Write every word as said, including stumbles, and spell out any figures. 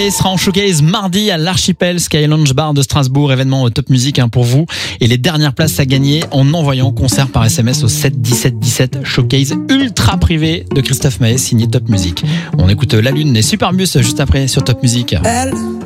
Il sera en showcase mardi à l'Archipel Sky Lounge Bar de Strasbourg, événement Top Music hein, pour vous. Et les dernières places à gagner en envoyant concert par S M S au sept dix-sept dix-sept. Showcase ultra privé de Christophe Maé signé Top Music. On écoute La Lune et Superbus juste après sur Top Music. Elle